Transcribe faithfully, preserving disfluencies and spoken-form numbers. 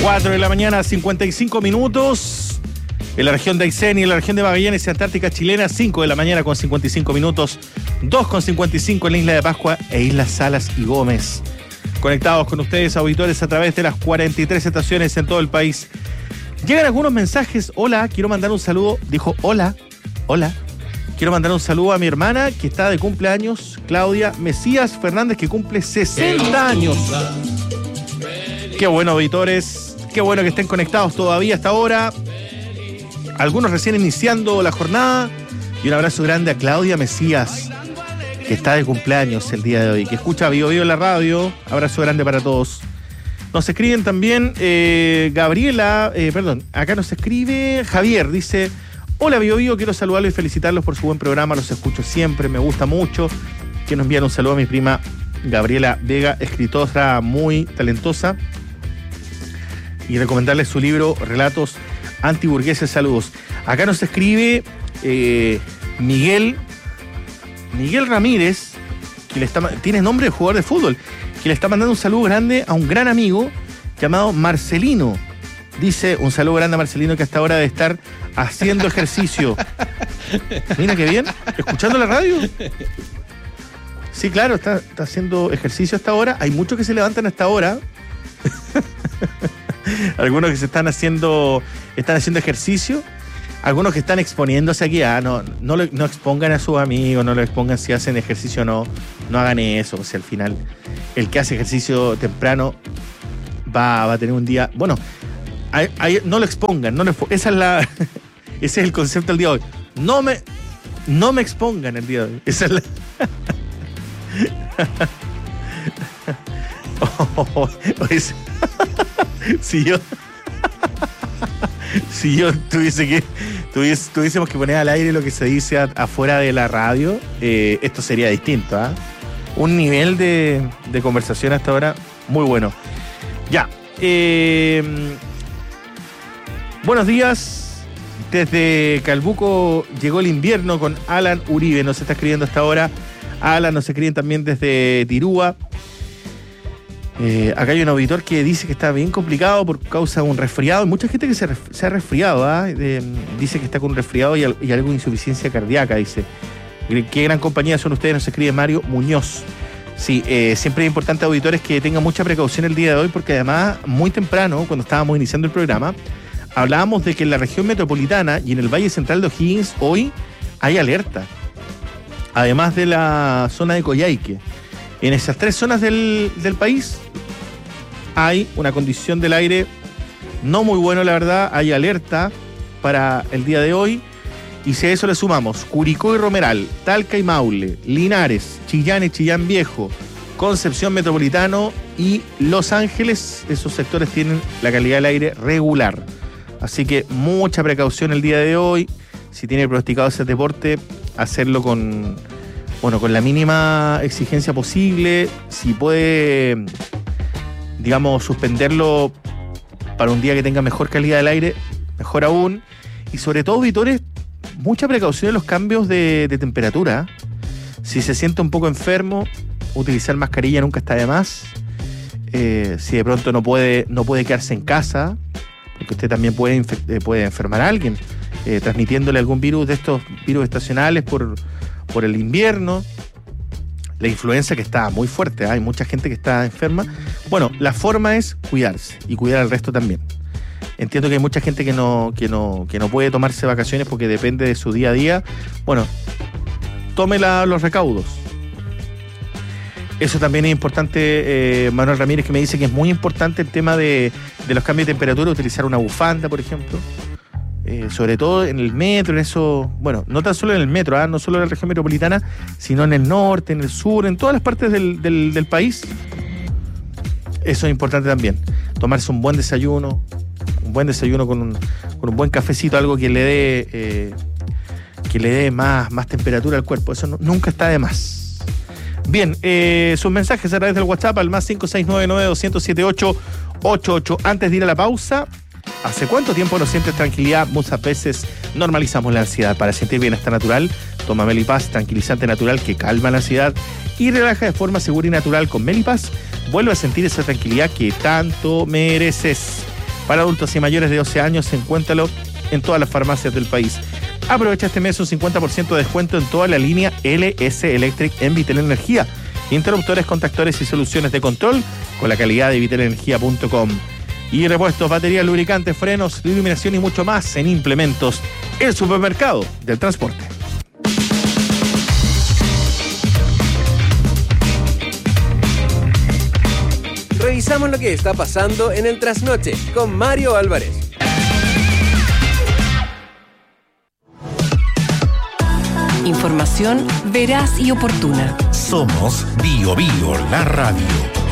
cuatro de la mañana, cincuenta y cinco minutos. En la región de Aysén y en la región de Magallanes y Antártica chilena, cinco de la mañana con cincuenta y cinco minutos. dos con cincuenta y cinco en la isla de Pascua e Islas Salas y Gómez. Conectados con ustedes, auditores, a través de las cuarenta y tres estaciones en todo el país. Llegan algunos mensajes. Hola, quiero mandar un saludo. Dijo, hola, hola. Quiero mandar un saludo a mi hermana que está de cumpleaños, Claudia Mesías Fernández, que cumple sesenta años. Qué bueno, auditores. Qué bueno que estén conectados todavía hasta ahora. Algunos recién iniciando la jornada. Y un abrazo grande a Claudia Mesías, que está de cumpleaños el día de hoy, que escucha Bio Bio en la radio. Abrazo grande para todos. Nos escriben también eh, Gabriela, eh, perdón, acá nos escribe Javier, dice: hola Bio Bio, quiero saludarlos y felicitarlos por su buen programa, los escucho siempre, me gusta mucho. Que nos envían un saludo a mi prima Gabriela Vega, escritora muy talentosa, y recomendarles su libro Relatos Antiburgueses. Saludos. Acá nos escribe eh, Miguel Miguel Ramírez, que le está, tiene nombre de jugador de fútbol, que le está mandando un saludo grande a un gran amigo llamado Marcelino. Dice, un saludo grande a Marcelino, que hasta ahora debe estar haciendo ejercicio. Mira qué bien, escuchando la radio. Sí, claro, está, está haciendo ejercicio hasta ahora. Hay muchos que se levantan hasta ahora. Algunos que se están haciendo, están haciendo ejercicio. Algunos que están exponiéndose aquí. Ah, no, no, lo, no expongan a sus amigos, no lo expongan si hacen ejercicio o no. No hagan eso. O sea, al final, el que hace ejercicio temprano va, va a tener un día. Bueno, hay, hay, no lo expongan. No lo, esa es la, ese es el concepto del día de hoy. No me, no me expongan el día de hoy. Esa es la. Oh, oh, oh, es, si yo si yo tuviese que tuviese, tuviésemos que poner al aire lo que se dice a, afuera de la radio, eh, esto sería distinto, ¿eh? Un nivel de, de conversación hasta ahora muy bueno. Ya, eh, buenos días. Desde Calbuco llegó el invierno con Alan Uribe, nos está escribiendo hasta ahora. Alan, nos escriben también desde Tirúa. Eh, acá hay un auditor que dice que está bien complicado por causa de un resfriado. Hay mucha gente que se, ref, se ha resfriado, ¿eh? Eh, dice que está con un resfriado y, y algo de insuficiencia cardíaca, dice. Qué gran compañía son ustedes, nos escribe Mario Muñoz. Sí, eh, siempre es importante, auditores, que tengan mucha precaución el día de hoy, porque además, muy temprano, cuando estábamos iniciando el programa, hablábamos de que en la región metropolitana y en el Valle Central de O'Higgins hoy hay alerta. Además de la zona de Coyhaique. En esas tres zonas del, del país hay una condición del aire no muy buena, la verdad. Hay alerta para el día de hoy. Y si a eso le sumamos Curicó y Romeral, Talca y Maule, Linares, Chillán y Chillán Viejo, Concepción Metropolitano y Los Ángeles, esos sectores tienen la calidad del aire regular. Así que mucha precaución el día de hoy. Si tiene pronosticado ese deporte, hacerlo con... Bueno, con la mínima exigencia posible. Si puede, digamos, suspenderlo para un día que tenga mejor calidad del aire, mejor aún. Y sobre todo, auditores, mucha precaución en los cambios de, de temperatura. Si se siente un poco enfermo, utilizar mascarilla nunca está de más. Eh, si de pronto no puede, no puede quedarse en casa, porque usted también puede, infect- puede enfermar a alguien, eh, transmitiéndole algún virus de estos virus estacionales por... por el invierno, la influenza que está muy fuerte, ¿eh? Hay mucha gente que está enferma. Bueno, la forma es cuidarse y cuidar al resto también. Entiendo que hay mucha gente que no, que no, que no puede tomarse vacaciones porque depende de su día a día. Bueno, tome la, los recaudos. Eso también es importante. eh, Manuel Ramírez, que me dice que es muy importante el tema de, de los cambios de temperatura, utilizar una bufanda, por ejemplo. Eh, sobre todo en el metro, en eso, bueno, no tan solo en el metro, ¿eh? No solo en la región metropolitana, sino en el norte, en el sur, en todas las partes del, del, del país. Eso es importante también. Tomarse un buen desayuno, un buen desayuno con un, con un buen cafecito, algo que le dé eh, que le dé más, más temperatura al cuerpo. Eso no, nunca está de más. Bien, eh, sus mensajes a través del WhatsApp al más cinco seis nueve nueve dos cero siete ocho ocho ocho. Antes de ir a la pausa, ¿hace cuánto tiempo no sientes tranquilidad? Muchas veces normalizamos la ansiedad. Para sentir bienestar natural, toma Melipaz, tranquilizante natural que calma la ansiedad y relaja de forma segura y natural. Con Melipaz, vuelve a sentir esa tranquilidad que tanto mereces. para adultos y mayores de doce años. Encuéntralo en todas las farmacias del país. Aprovecha este mes un cincuenta por ciento de descuento en toda la línea L S Electric en Vitel Energía. Interruptores, contactores y soluciones de control con la calidad de vitel energía punto com. Y repuestos, baterías, lubricantes, frenos, iluminación y mucho más en Implementos, el supermercado del transporte. Revisamos lo que está pasando en el trasnoche con Mario Álvarez. Información veraz y oportuna. Somos Bio Bio, la radio.